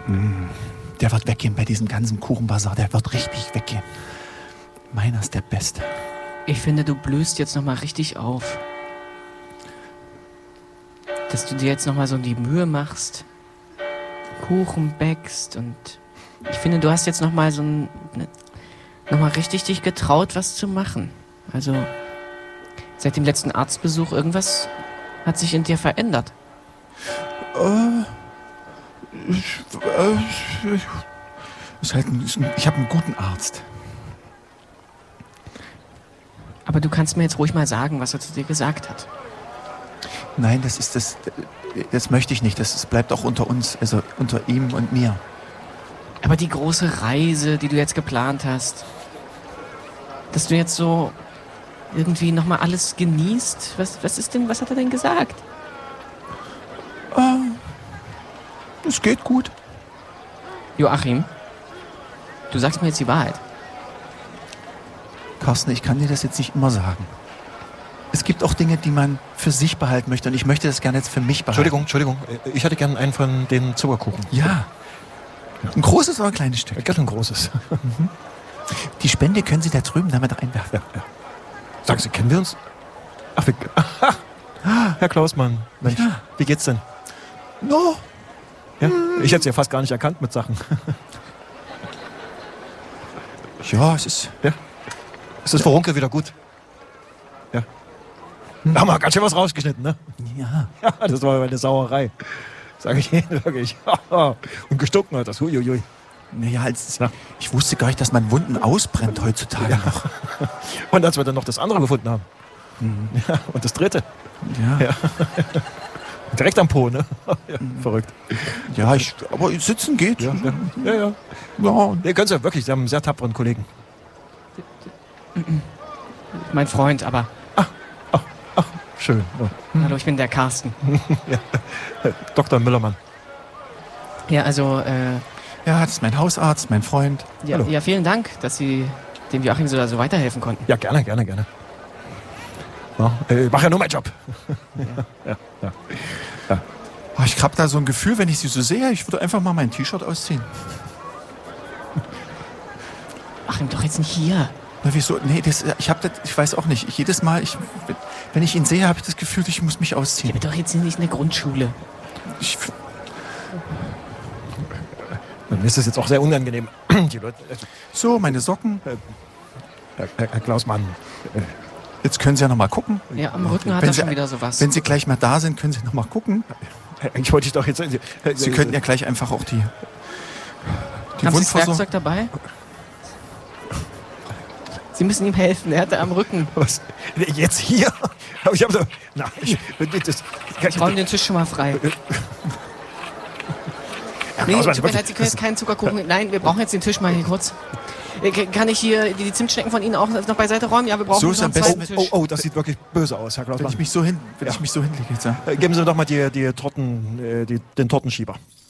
Der wird weggehen bei diesem ganzen Kuchenbazar. Der wird richtig weggehen. Meiner ist der Beste. Ich finde, du blühst jetzt nochmal richtig auf. Dass du dir jetzt nochmal so die Mühe machst, Kuchen backst und ich finde, du hast jetzt nochmal nochmal richtig dich getraut, was zu machen. Also, seit dem letzten Arztbesuch, irgendwas hat sich in dir verändert. Ich habe einen guten Arzt. Aber du kannst mir jetzt ruhig mal sagen, was er zu dir gesagt hat. Nein, das möchte ich nicht. Das bleibt auch unter uns, also unter ihm und mir. Aber die große Reise, die du jetzt geplant hast, dass du jetzt so irgendwie nochmal alles genießt, was hat er denn gesagt? Es geht gut. Joachim, du sagst mir jetzt die Wahrheit. Carsten, ich kann dir das jetzt nicht immer sagen. Es gibt auch Dinge, die man für sich behalten möchte und ich möchte das gerne jetzt für mich behalten. Entschuldigung. Ich hätte gerne einen von den Zuckerkuchen. Ja. Ein großes oder ein kleines Stück? Gerne ein großes. Die Spende können Sie da drüben damit reinwerfen. Ja. Sagen Sie, kennen wir uns? Herr Klausmann, Mensch, Ja. Wie geht's denn? No. Ja? Ich hätte Sie ja fast gar nicht erkannt mit Sachen. Ja, es ist... Ja? Ist das Furunkel wieder gut? Ja. Da haben wir ganz schön was rausgeschnitten, ne? Ja. Ja, das war eine Sauerei. Sage ich Ihnen wirklich. Und gestunken hat das. Huiuiui. Naja, ich wusste gar nicht, dass man Wunden ausbrennt heutzutage noch. Und als wir dann noch das andere gefunden haben. Ja, und das dritte. Ja. Direkt am Po, ne? Ja, verrückt. Ja, aber sitzen geht. Ja. Ja. Ihr könnt ja wirklich, Sie haben einen sehr tapferen Kollegen. Mein Freund, aber... Schön. Ja. Hallo, ich bin der Carsten. Dr. Müllermann. Ja, also, Ja, das ist mein Hausarzt, mein Freund. ja, Hallo. ja, vielen Dank, dass Sie dem Joachim so weiterhelfen konnten. Ja, gerne. Ja, ich mache ja nur meinen Job. Oh, ich habe da so ein Gefühl, wenn ich sie so sehe, ich würde einfach mal mein T-Shirt ausziehen. Joachim, doch jetzt nicht hier. Na, wieso? Nee, ich weiß auch nicht. Jedes Mal, wenn ich ihn sehe, habe ich das Gefühl, ich muss mich Ich ausziehen. bin doch jetzt nicht in der Grundschule. Mir ist das jetzt auch sehr unangenehm. Die Leute, So, meine Socken. Herr Klausmann. Jetzt können Sie ja noch mal gucken. Ja, am Rücken hat Wenn er Sie- schon wieder sowas. Wenn Sie gleich mal da sind, können Sie noch mal gucken. Ich wollte dich doch jetzt... Sie könnten ja gleich einfach auch die Haben Sie das Wundversorgung... Werkzeug dabei? Sie müssen ihm helfen, er hat da am Rücken. Was? Jetzt hier? Aber ich habe so... Na, Ich räume den Tisch schon mal frei. Nee, Klausmann, tut mir leid, Sie können jetzt keinen Zuckerkuchen... Nein, wir brauchen jetzt den Tisch mal hier kurz. Kann ich hier die Zimtschnecken von Ihnen auch noch beiseite räumen? Ja, wir brauchen So ist noch am einen zweiten besten Tisch. Oh, das sieht wirklich böse aus, Herr Wenn Klausmann. ich mich so hinlege jetzt, ja. Geben Sie mir doch mal den Tortenschieber.